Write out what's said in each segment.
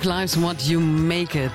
Life's what you make it.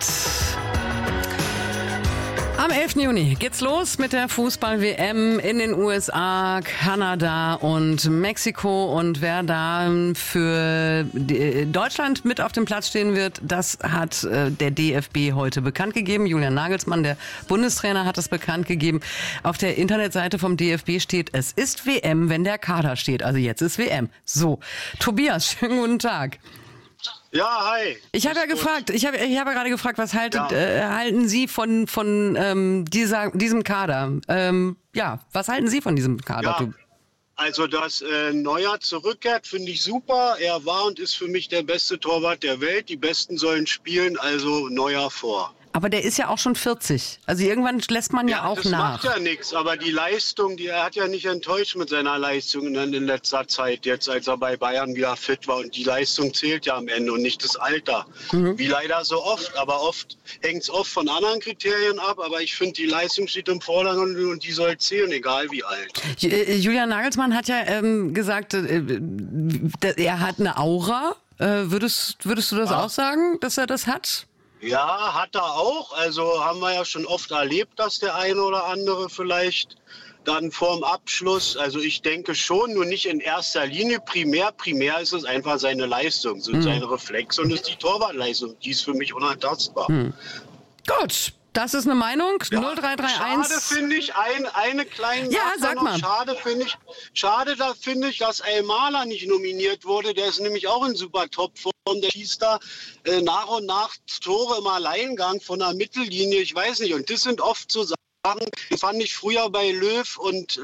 Am 11. Juni geht's los mit der Fußball-WM in den USA, Kanada und Mexiko. Und wer da für Deutschland mit auf dem Platz stehen wird, das hat der DFB heute bekannt gegeben. Julian Nagelsmann, der Bundestrainer, hat es bekannt gegeben. Auf der Internetseite vom DFB steht, es ist WM, wenn der Kader steht. Also jetzt ist WM. So, Tobias, schönen guten Tag. Ja, hi. Ich habe ja gefragt, ich habe gerade gefragt, was halten Sie von diesem Kader? Was halten Sie von diesem Kader? Ja, also, dass Neuer zurückkehrt, finde ich super. Er war und ist für mich der beste Torwart der Welt. Die Besten sollen spielen, also Neuer vor. Aber der ist ja auch schon 40. Also irgendwann lässt man ja auch das nach. Das macht ja nichts, aber die Leistung, er hat ja nicht enttäuscht mit seiner Leistung in letzter Zeit, jetzt als er bei Bayern wieder fit war. Und die Leistung zählt ja am Ende und nicht das Alter. Wie leider so oft, aber oft hängt es oft von anderen Kriterien ab. Aber ich finde, die Leistung steht im Vordergrund und die soll zählen, egal wie alt. Julian Nagelsmann hat ja gesagt, er hat eine Aura. Würdest du das auch sagen, dass er das hat? Ja, hat er auch. Also haben wir ja schon oft erlebt, dass der eine oder andere vielleicht dann vorm Abschluss, also ich denke schon, nur nicht in erster Linie. Primär ist es einfach seine Leistung, sind seine Reflexe und ist die Torwartleistung. Die ist für mich unantastbar. Gut. Das ist eine Meinung. Ja, 0331. Schade finde ich, eine kleine sag mal. Schade finde ich, dass Aymala nicht nominiert wurde. Der ist nämlich auch in super Topform. Der schießt da nach und nach Tore im Alleingang von der Mittellinie. Ich weiß nicht. Und das sind oft so Sachen, die fand ich früher bei Löw und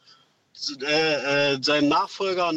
seinem Nachfolger,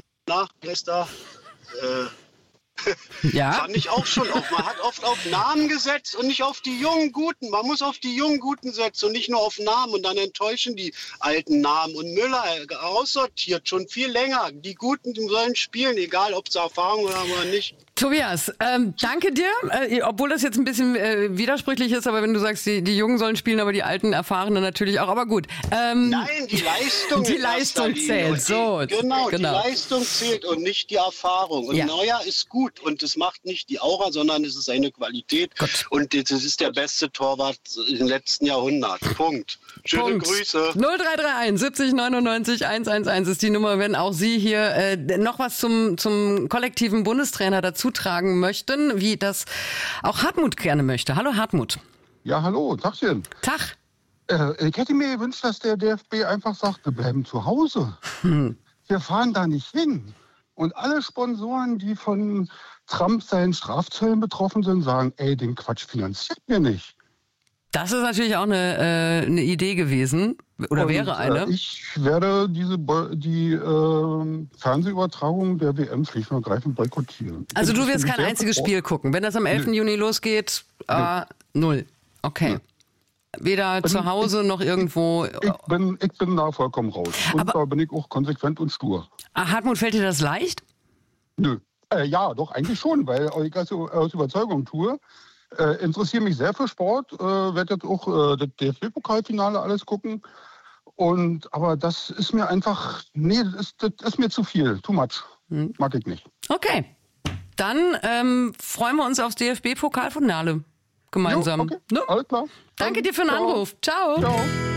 fand ich auch schon oft. Man hat oft auf Namen gesetzt und nicht auf die jungen Guten. Man muss auf die jungen Guten setzen und nicht nur auf Namen. Und dann enttäuschen die alten Namen. Und Müller aussortiert schon viel länger. Die Guten sollen spielen, egal ob sie Erfahrung haben oder nicht. Tobias, danke dir. Obwohl das jetzt ein bisschen widersprüchlich ist, aber wenn du sagst, die Jungen sollen spielen, aber die Alten, Erfahrenen natürlich auch. Aber gut. Nein, die Leistung. Die Leistung zählt. Genau, die Leistung zählt und nicht die Erfahrung. Und Neuer ist gut und das macht nicht die Aura, sondern es ist seine Qualität. Gott. Und das ist der beste Torwart im letzten Jahrhundert. Punkt. Schöne Grüße. 0331 70 99 111 ist die Nummer, wenn auch Sie hier noch was zum kollektiven Bundestrainer dazu tragen möchten, wie das auch Hartmut gerne möchte. Hallo Hartmut. Ja, hallo, Tagchen. Tag. Ich hätte mir gewünscht, dass der DFB einfach sagt, wir bleiben zu Hause. Wir fahren da nicht hin. Und alle Sponsoren, die von Trump seinen Strafzöllen betroffen sind, sagen, den Quatsch finanziert mir nicht. Das ist natürlich auch eine Idee gewesen. Oder wäre eine. Ich werde die Fernsehübertragung der WM schlicht und ergreifend boykottieren. Also du wirst kein einziges Spiel gucken. Wenn das am 11. Juni losgeht, 0. Okay. Weder zu Hause noch irgendwo. Ich bin da vollkommen raus. Und da bin ich auch konsequent und stur. Hartmut, fällt dir das leicht? Nö. Ja, doch, eigentlich schon, weil ich das aus Überzeugung tue. Interessiere mich sehr für Sport, werde jetzt auch das DFB-Pokalfinale alles gucken. Aber das ist mir einfach, das ist mir zu viel, too much. Mag ich nicht. Okay, dann freuen wir uns aufs DFB-Pokalfinale gemeinsam. Jo, okay. Alles klar. Danke dir für den Anruf. Ciao.